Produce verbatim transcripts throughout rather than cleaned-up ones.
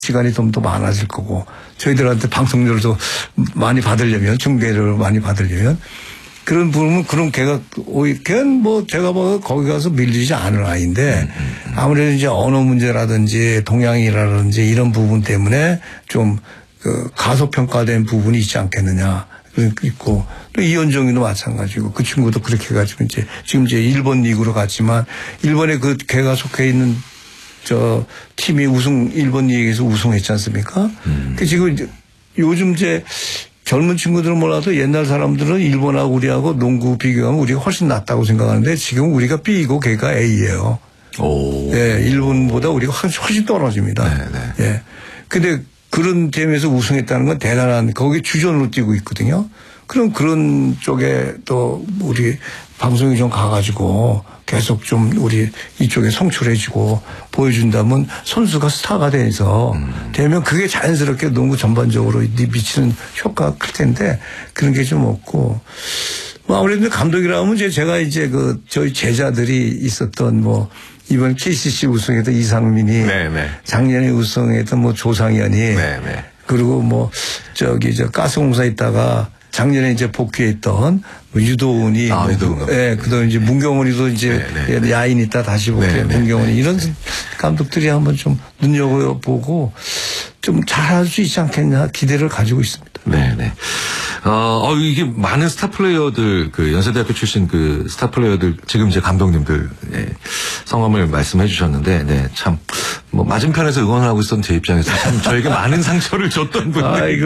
시간이 좀 더 많아질 거고 저희들한테 방송료를 더 많이 받으려면 중계를 많이 받으려면 그런 부분은 그런 걔가 걔는 뭐 제가 뭐 거기 가서 밀리지 않을 아이인데 아무래도 이제 언어 문제라든지 동양이라든지 이런 부분 때문에 좀 그 가소평가된 부분이 있지 않겠느냐 있고 또 이현정이도 마찬가지고 그 친구도 그렇게 해가지고 이제 지금 이제 일본 리그로 갔지만 일본에 그 걔가 속해 있는 저 팀이 우승 일본 리그에서 우승했지 않습니까? 음. 그 지금 이제 요즘 이제 젊은 친구들은 몰라도 옛날 사람들은 일본하고 우리하고 농구 비교하면 우리가 훨씬 낫다고 생각하는데 지금 우리가 B이고 걔가 A예요. 오. 예, 일본보다 우리가 훨씬 떨어집니다. 네네. 예. 근데 그런 팀에서 우승했다는 건 대단한 거기 주전으로 뛰고 있거든요. 그럼 그런 쪽에 또 우리 방송이 좀 가가지고 계속 좀 우리 이쪽에 송출해주고 보여준다면 선수가 스타가 돼서 음. 되면 그게 자연스럽게 농구 전반적으로 미치는 효과가 클 텐데 그런 게 좀 없고 뭐 아무래도 감독이라면 이제 제가 이제 그 저희 제자들이 있었던 뭐 이번 케이씨씨 우승했던 이상민이 네네. 작년에 우승했던 뭐 조상현이 네네. 그리고 뭐 저기 저 가스공사 있다가 작년에 이제 복귀했던 뭐 유도훈이, 아, 뭐 유도훈. 예, 그다음에 이제 문경훈이도 이제 네, 네. 야인 있다 다시 복귀해 문경훈이 이런 네. 감독들이 한번 좀 눈여겨보고 좀 잘할 수 있지 않겠냐 기대를 가지고 있습니다. 네네. 어, 어, 이게 많은 스타 플레이어들, 그 연세대학교 출신 그 스타 플레이어들, 지금 이제 감독님들, 예, 성함을 말씀해 주셨는데, 네, 참, 뭐, 맞은편에서 응원을 하고 있었던 제 입장에서 참 저에게 많은 상처를 줬던 분들. 아이고.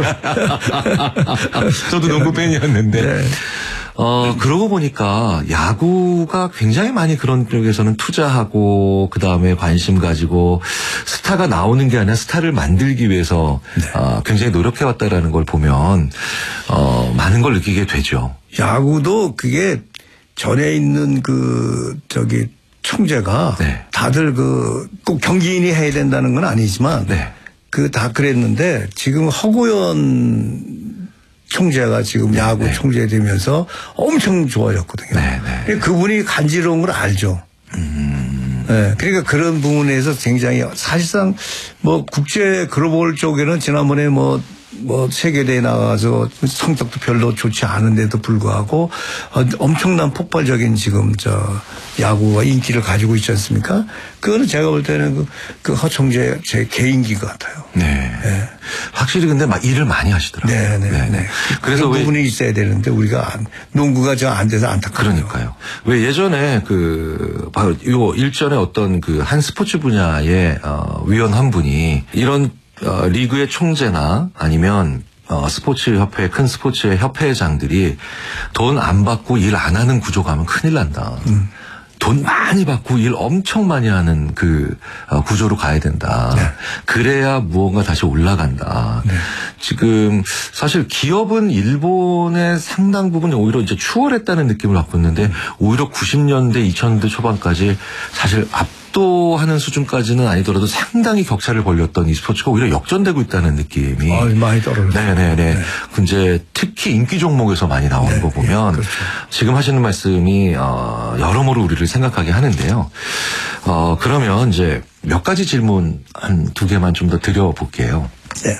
저도 농구 팬이었는데. 네. 어, 그러고 보니까 야구가 굉장히 많이 그런 쪽에서는 투자하고 그 다음에 관심 가지고 스타가 나오는 게 아니라 스타를 만들기 위해서 네. 어, 굉장히 노력해왔다라는 걸 보면 어, 많은 걸 느끼게 되죠. 야구도 그게 전에 있는 그 저기 총재가 네. 다들 그 꼭 경기인이 해야 된다는 건 아니지만 네. 그 다 그랬는데 지금 허구현 총재가 지금 야구 네. 총재 되면서 엄청 좋아졌거든요. 네, 네. 그분이 간지러운 걸 알죠. 음. 네, 그러니까 그런 부분에서 굉장히 사실상 뭐 국제 글로벌 쪽에는 지난번에 뭐 뭐 세계대회 나가서 성적도 별로 좋지 않은데도 불구하고 엄청난 폭발적인 지금 저 야구가 인기를 가지고 있지 않습니까? 그거는 제가 볼 때는 그, 그 허총재 제 개인기 같아요. 네. 네. 확실히 근데 막 일을 많이 하시더라고요. 네, 네, 네. 네. 그래서 그 부분이 있어야 되는데 우리가 안, 농구가 저 안 돼서 안타까워요. 그러니까요. 왜 예전에 그 바로 요 일전에 어떤 그 한 스포츠 분야의 어, 위원 한 분이 이런 어, 리그의 총재나 아니면 어, 스포츠 협회, 큰 스포츠의 협회장들이 돈 안 받고 일 안 하는 구조 가면 큰일 난다. 음. 돈 많이 받고 일 엄청 많이 하는 그 어, 구조로 가야 된다. 네. 그래야 무언가 다시 올라간다. 네. 지금 사실 기업은 일본의 상당 부분 오히려 이제 추월했다는 느낌을 받고 있는데 오히려 구십 년대, 이천 년대 초반까지 사실 압도하는 수준까지는 아니더라도 상당히 격차를 벌렸던 이 스포츠가 오히려 역전되고 있다는 느낌이. 아, 많이 떨어졌어요. 네네네. 네. 이제 특히 인기 종목에서 많이 나오는 네, 거 보면 네, 그렇죠. 지금 하시는 말씀이 어, 여러모로 우리를 생각하게 하는데요. 어, 그러면 이제 몇 가지 질문 한 두 개만 좀 더 드려볼게요. 네.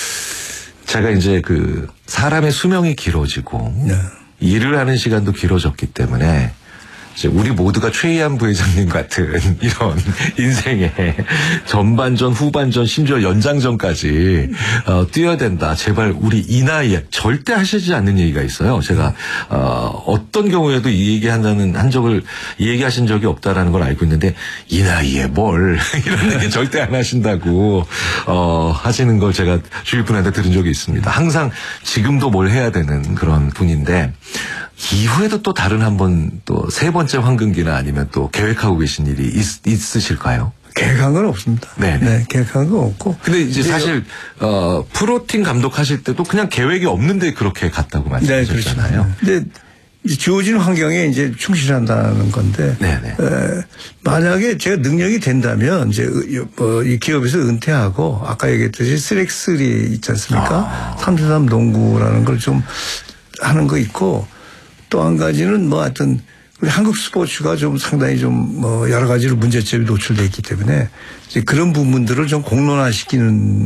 제가 이제 그 사람의 수명이 길어지고 네. 일을 하는 시간도 길어졌기 때문에 이제 우리 모두가 최희한 부회장님 같은 이런 인생의 전반전, 후반전, 심지어 연장전까지 어, 뛰어야 된다. 제발 우리 이 나이에 절대 하시지 않는 얘기가 있어요. 제가 어, 어떤 경우에도 이 얘기한다는 한 적을 이 얘기하신 적이 없다라는 걸 알고 있는데 이 나이에 뭘 이런 얘기 절대 안 하신다고 어, 하시는 걸 제가 주위 분한테 들은 적이 있습니다. 항상 지금도 뭘 해야 되는 그런 분인데 이후에도 또 다른 한 번 또 세 번째 황금기나 아니면 또 계획하고 계신 일이 있, 있으실까요? 계획한 건 없습니다. 네네. 네, 계획한 건 없고. 근데 이제 사실 어, 프로팀 감독하실 때도 그냥 계획이 없는데 그렇게 갔다고 말씀하셨잖아요. 네, 그렇죠. 근데 주어진 환경에 이제 충실한다는 건데. 네네. 에, 만약에 제가 능력이 된다면 이제 뭐 이 기업에서 은퇴하고 아까 얘기했듯이 쓰리 있지 않습니까? 아. 삼 대 삼 농구라는 걸 좀 하는 거 있고. 또 한 가지는 뭐 하여튼 우리 한국 스포츠가 좀 상당히 좀 뭐 여러 가지로 문제점이 노출돼 있기 때문에 이제 그런 부분들을 좀 공론화시키는